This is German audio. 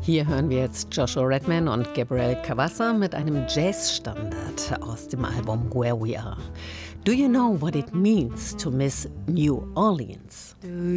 Hier hören wir jetzt Joshua Redman und Gabriel Cavassa mit einem Jazzstandard aus dem Album Where We Are. Do you know what it means to miss New Orleans? Do